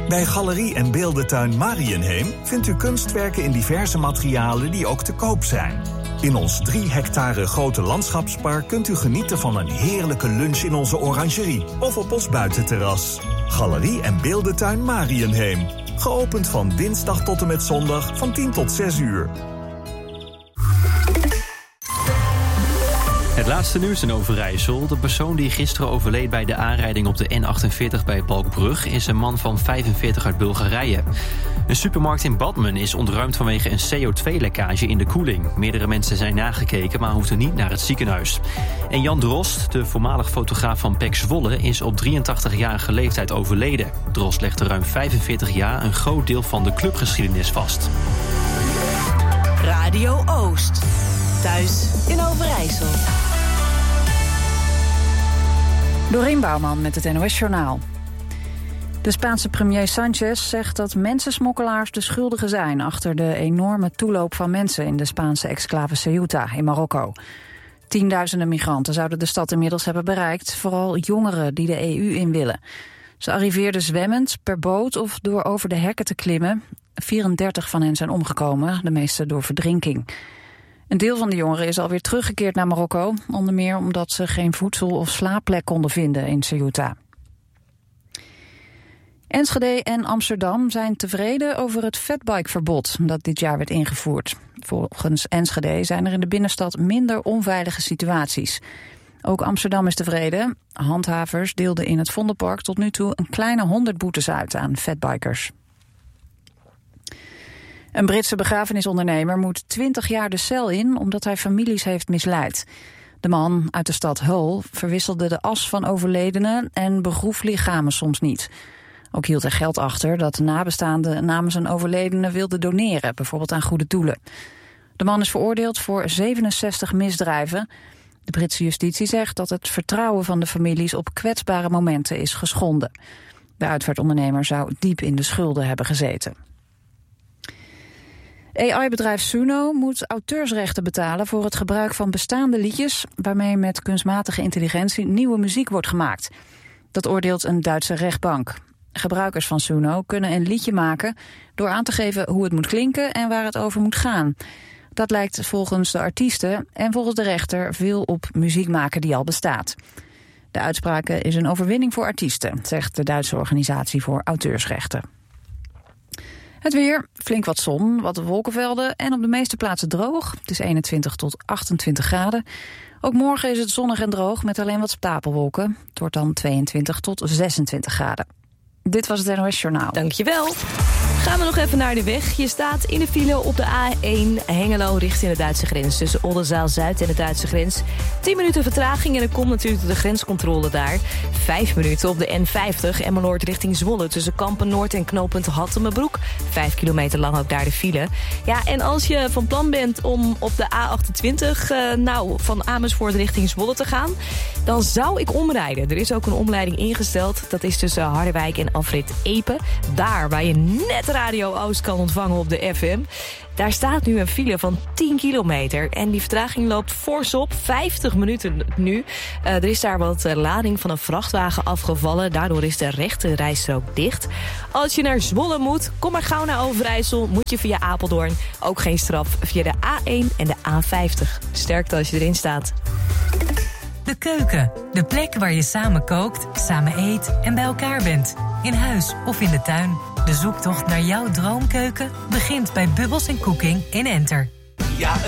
Bij Galerie en Beeldentuin Mariënheem vindt u kunstwerken in diverse materialen die ook te koop zijn. In ons 3 hectare grote landschapspark kunt u genieten van een heerlijke lunch in onze orangerie of op ons buitenterras. Galerie en Beeldentuin Mariënheem. Geopend van dinsdag tot en met zondag van 10 tot 6 uur. Het laatste nieuws in Overijssel. De persoon die gisteren overleed bij de aanrijding op de N48 bij Balkbrug is een man van 45 uit Bulgarije. Een supermarkt in Badmen is ontruimd vanwege een CO2-lekkage in de koeling. Meerdere mensen zijn nagekeken, maar hoefden niet naar het ziekenhuis. En Jan Drost, de voormalig fotograaf van PEC Zwolle, is op 83-jarige leeftijd overleden. Drost legde ruim 45 jaar een groot deel van de clubgeschiedenis vast. Radio Oost. Thuis in Overijssel. Dorien Bouwman met het NOS-journaal. De Spaanse premier Sánchez zegt dat mensensmokkelaars de schuldigen zijn achter de enorme toeloop van mensen in de Spaanse exclave Ceuta in Marokko. Tienduizenden migranten zouden de stad inmiddels hebben bereikt, vooral jongeren die de EU in willen. Ze arriveerden zwemmend, per boot of door over de hekken te klimmen. 34 van hen zijn omgekomen, de meeste door verdrinking. Een deel van de jongeren is alweer teruggekeerd naar Marokko, onder meer omdat ze geen voedsel of slaapplek konden vinden in Ceuta. Enschede en Amsterdam zijn tevreden over het fatbikeverbod dat dit jaar werd ingevoerd. Volgens Enschede zijn er in de binnenstad minder onveilige situaties. Ook Amsterdam is tevreden. Handhavers deelden in het Vondelpark tot nu toe een kleine 100 boetes uit aan fatbikers. Een Britse begrafenisondernemer moet 20 jaar de cel in omdat hij families heeft misleid. De man uit de stad Hull verwisselde de as van overledenen en begroef lichamen soms niet. Ook hield hij geld achter dat nabestaanden namens een overledene wilden doneren, bijvoorbeeld aan goede doelen. De man is veroordeeld voor 67 misdrijven. De Britse justitie zegt dat het vertrouwen van de families op kwetsbare momenten is geschonden. De uitvaartondernemer zou diep in de schulden hebben gezeten. AI-bedrijf Suno moet auteursrechten betalen voor het gebruik van bestaande liedjes waarmee met kunstmatige intelligentie nieuwe muziek wordt gemaakt. Dat oordeelt een Duitse rechtbank. Gebruikers van Suno kunnen een liedje maken door aan te geven hoe het moet klinken en waar het over moet gaan. Dat lijkt volgens de artiesten en volgens de rechter veel op muziek maken die al bestaat. De uitspraak is een overwinning voor artiesten, zegt de Duitse organisatie voor auteursrechten. Het weer, flink wat zon, wat wolkenvelden en op de meeste plaatsen droog. Het is 21 tot 28 graden. Ook morgen is het zonnig en droog met alleen wat stapelwolken. Het wordt dan 22 tot 26 graden. Dit was het NOS Journaal. Dankjewel. Gaan we nog even naar de weg. Je staat in de file op de A1 Hengelo richting de Duitse grens. Tussen Oldenzaal-Zuid en de Duitse grens. 10 minuten vertraging en er komt natuurlijk de grenscontrole daar. 5 minuten op de N50 Emmeloord richting Zwolle. Tussen Kampen-Noord en knooppunt Hattemerbroek. 5 kilometer lang ook daar de file. Ja, en als je van plan bent om op de A28 van Amersfoort richting Zwolle te gaan, dan zou ik omrijden. Er is ook een omleiding ingesteld. Dat is tussen Harderwijk en Afrit Epe. Daar waar je net Radio Oost kan ontvangen op de FM. Daar staat nu een file van 10 kilometer. En die vertraging loopt fors op. 50 minuten nu. Er is daar wat lading van een vrachtwagen afgevallen. Daardoor is de rechte rijstrook dicht. Als je naar Zwolle moet, kom maar gauw naar Overijssel. Moet je via Apeldoorn. Ook geen straf via de A1 en de A50. Sterkte als je erin staat. De keuken. De plek waar je samen kookt, samen eet en bij elkaar bent. In huis of in de tuin. De zoektocht naar jouw droomkeuken begint bij Bubbles & Cooking in Enter. Ja,